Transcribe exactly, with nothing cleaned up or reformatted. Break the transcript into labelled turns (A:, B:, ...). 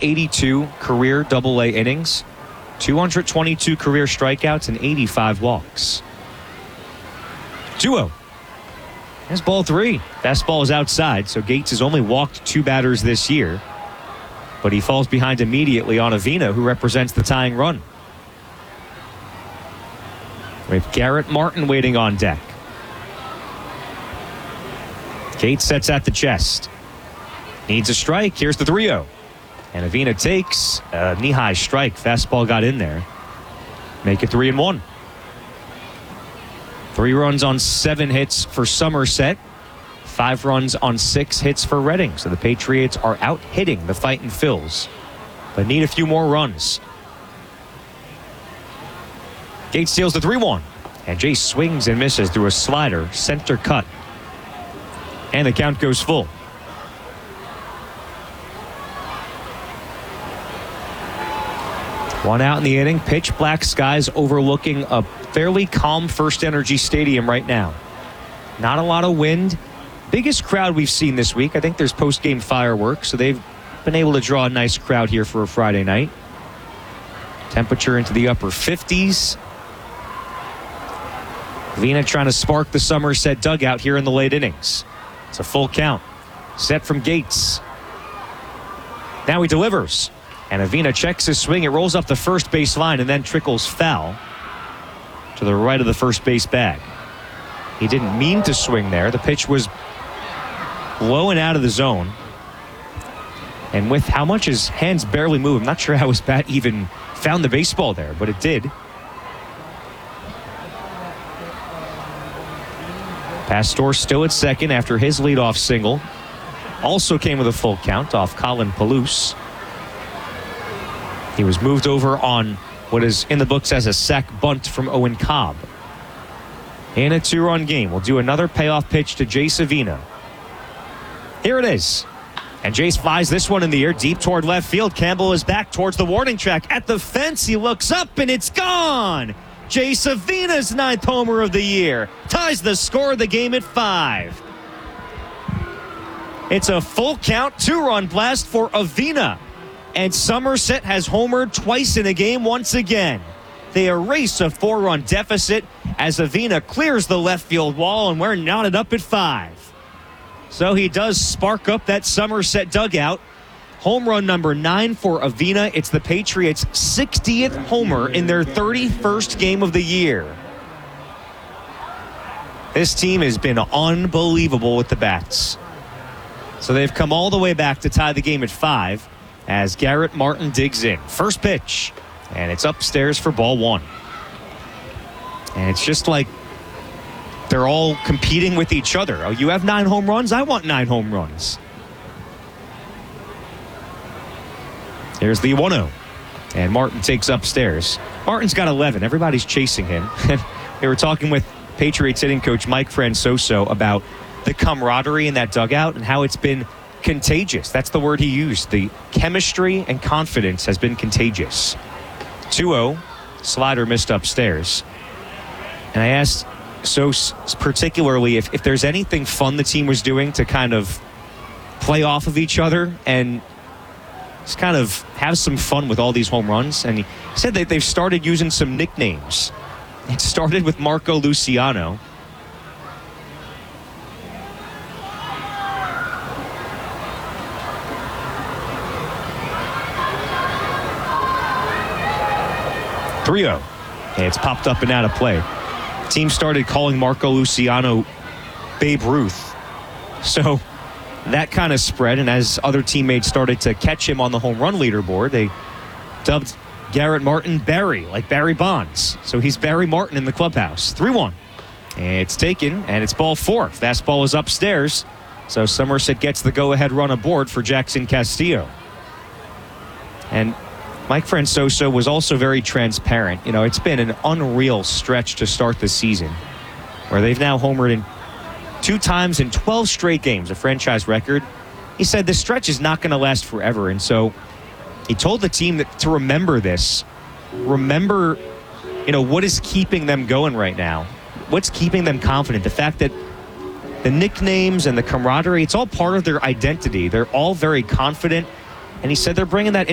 A: eighty-two career double A innings, two hundred twenty-two career strikeouts, and eighty-five walks. two oh. There's ball three. Fastball is outside, so Gates has only walked two batters this year. But he falls behind immediately on Avina, who represents the tying run. With Garrett Martin waiting on deck. Gates sets at the chest. Needs a strike. Here's the three oh. And Avina takes a knee-high strike. Fastball got in there. Make it three and one. Three runs on seven hits for Somerset. Five runs on six hits for Reading. So the Patriots are out hitting the Fightin' Phils, but need a few more runs. Gates steals the three one. And Jace swings and misses through a slider. Center cut. And the count goes full. One out in the inning. Pitch black skies overlooking a fairly calm First Energy Stadium right now. Not a lot of wind. Biggest crowd we've seen this week. I think there's post-game fireworks, so they've been able to draw a nice crowd here for a Friday night. Temperature into the upper fifties. Avina trying to spark the Somerset dugout here in the late innings. It's a full count. Set from Gates. Now he delivers. And Avina checks his swing. It rolls up the first base line and then trickles foul to the right of the first base bag. He didn't mean to swing there. The pitch was low and out of the zone. And with how much his hands barely move, I'm not sure how his bat even found the baseball there, but it did. Pastor still at second after his leadoff single. Also came with a full count off Colin Palouse. He was moved over on what is in the books as a sac bunt from Owen Cobb. In a two-run game, we'll do another payoff pitch to Jace Avina. Here it is. And Jace flies this one in the air deep toward left field. Campbell is back towards the warning track. At the fence, he looks up and it's gone. Jace Avina's ninth homer of the year ties the score of the game at five. It's a full count two-run blast for Avina. And Somerset has homered twice in a game once again. They erase a four-run deficit as Avina clears the left field wall, and we're knotted up at five. So he does spark up that Somerset dugout. Home run number nine for Avina. It's the Patriots' sixtieth homer in their thirty-first game of the year. This team has been unbelievable with the bats. So they've come all the way back to tie the game at five as Garrett Martin digs in. First pitch, and it's upstairs for ball one. And it's just like they're all competing with each other. Oh, you have nine home runs? I want nine home runs. Here's the one oh. And Martin takes upstairs. Martin's got eleven. Everybody's chasing him. They were talking with Patriots hitting coach Mike Francioso about the camaraderie in that dugout and how it's been contagious. That's the word he used. The chemistry and confidence has been contagious. two oh. Slider missed upstairs. And I asked Sos particularly if, if there's anything fun the team was doing to kind of play off of each other and just kind of have some fun with all these home runs. And he said that they've started using some nicknames. It started with Marco Luciano. three oh. And it's popped up and out of play. Team started calling Marco Luciano Babe Ruth. So that kind of spread, and as other teammates started to catch him on the home run leaderboard, they dubbed Garrett Martin Barry, like Barry Bonds. So he's Barry Martin in the clubhouse. three one. And it's taken, and it's ball four. Fastball is upstairs. So Somerset gets the go-ahead run aboard for Jackson Castillo. And Mike Francioso was also very transparent. You know, it's been an unreal stretch to start the season where they've now homered in two times in twelve straight games, a franchise record. He said the stretch is not going to last forever. And so he told the team that to remember this. Remember, you know, what is keeping them going right now? What's keeping them confident? The fact that the nicknames and the camaraderie, it's all part of their identity. They're all very confident. And he said they're bringing that